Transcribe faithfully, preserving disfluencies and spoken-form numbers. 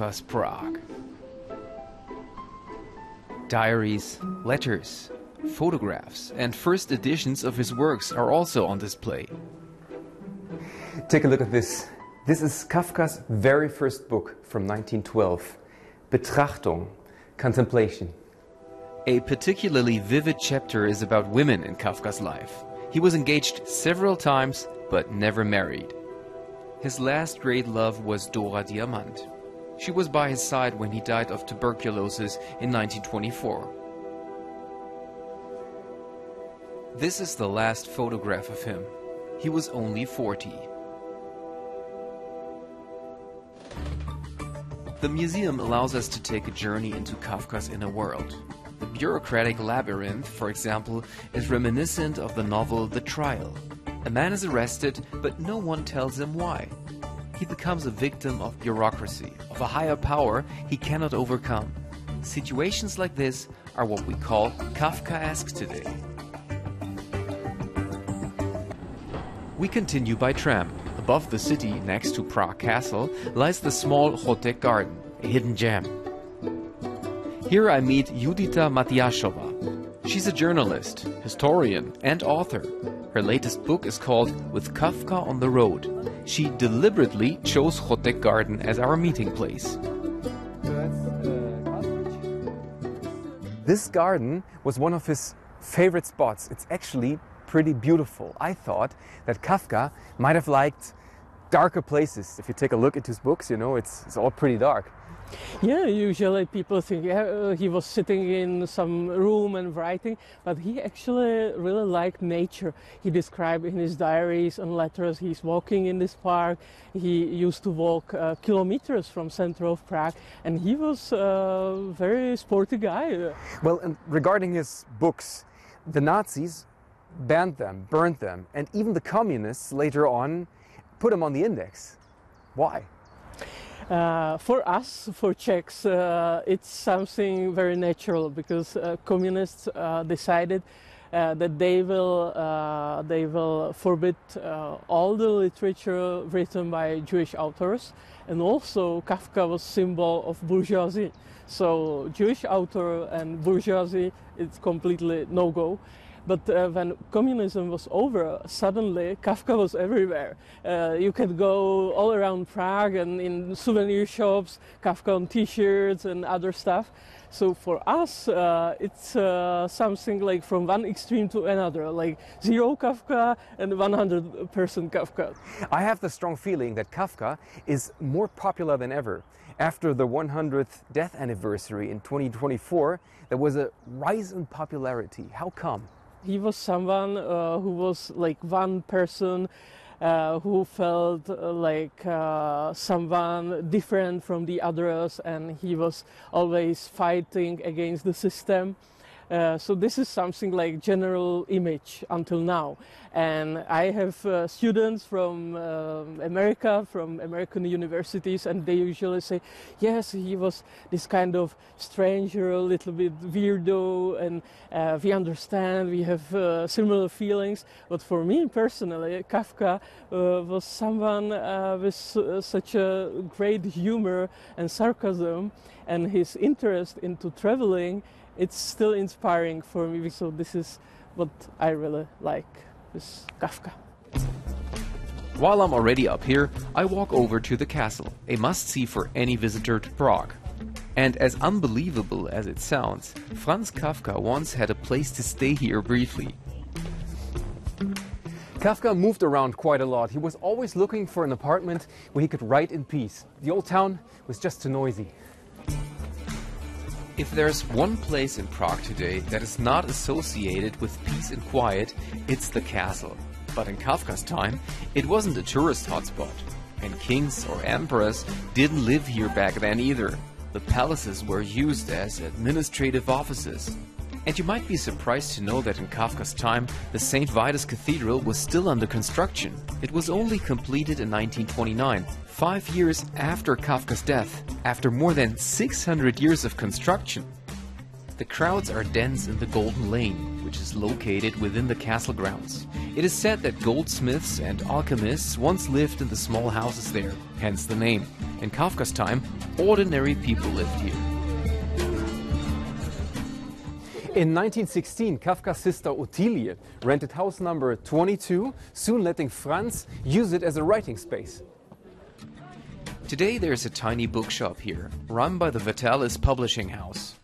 Kafka's Prague. Diaries, letters, photographs, and first editions of his works are also on display. Take a look at this. This is Kafka's very first book from nineteen twelve, Betrachtung, Contemplation. A particularly vivid chapter is about women in Kafka's life. He was engaged several times, but never married. His last great love was Dora Diamant. She was by his side when he died of tuberculosis in nineteen twenty-four. This is the last photograph of him. He was only forty. The museum allows us to take a journey into Kafka's inner world. The bureaucratic labyrinth, for example, is reminiscent of the novel The Trial. A man is arrested, but no one tells him why. He becomes a victim of bureaucracy, of a higher power he cannot overcome. Situations like this are what we call Kafkaesque today. We continue by tram. Above the city, next to Prague Castle, lies the small Chotek Garden, a hidden gem. Here I meet Judita Matyashova. She's a journalist, historian, and author. Her latest book is called With Kafka on the Road. She deliberately chose Chotek Garden as our meeting place. This garden was one of his favorite spots. It's actually pretty beautiful. I thought that Kafka might have liked darker places. If you take a look at his books, you know, it's, it's all pretty dark. Yeah, usually people think yeah, uh, he was sitting in some room and writing, but he actually really liked nature. He described in his diaries and letters he's walking in this park. He used to walk uh, kilometers from center of Prague, and he was a very sporty guy. Well, and regarding his books, the Nazis banned them, burned them, and even the communists later on put them on the index. Why? Uh, for us, for Czechs, uh, it's something very natural because uh, communists uh, decided uh, that they will uh, they will forbid uh, all the literature written by Jewish authors, and also Kafka was symbol of bourgeoisie. So Jewish author and bourgeoisie, it's completely no-go. But uh, when communism was over, suddenly Kafka was everywhere. Uh, you could go all around Prague and in souvenir shops, Kafka on t-shirts and other stuff. So for us, uh, it's uh, something like from one extreme to another, like zero Kafka and one hundred percent Kafka. I have the strong feeling that Kafka is more popular than ever. After the one hundredth death anniversary in twenty twenty-four, there was a rise in popularity. How come? He was someone uh, who was like one person uh, who felt uh, like uh, someone different from the others, and he was always fighting against the system. Uh, so this is something like general image until now. And I have uh, students from uh, America, from American universities, and they usually say, yes, he was this kind of stranger, a little bit weirdo, and uh, we understand, we have uh, similar feelings. But for me personally, Kafka uh, was someone uh, with uh, such a great humor and sarcasm, and his interest into traveling, it's still inspiring for me, so this is what I really like with Kafka. While I'm already up here, I walk over to the castle, a must-see for any visitor to Prague. And as unbelievable as it sounds, Franz Kafka once had a place to stay here briefly. Kafka moved around quite a lot. He was always looking for an apartment where he could write in peace. The old town was just too noisy. If there's one place in Prague today that is not associated with peace and quiet, it's the castle. But in Kafka's time, it wasn't a tourist hotspot. And kings or emperors didn't live here back then either. The palaces were used as administrative offices. And you might be surprised to know that in Kafka's time, the Saint Vitus Cathedral was still under construction. It was only completed in nineteen twenty-nine, five years after Kafka's death, after more than six hundred years of construction. The crowds are dense in the Golden Lane, which is located within the castle grounds. It is said that goldsmiths and alchemists once lived in the small houses there, hence the name. In Kafka's time, ordinary people lived here. In nineteen sixteen, Kafka's sister Ottilie rented house number twenty-two, soon letting Franz use it as a writing space. Today there's a tiny bookshop here, run by the Vitalis publishing house.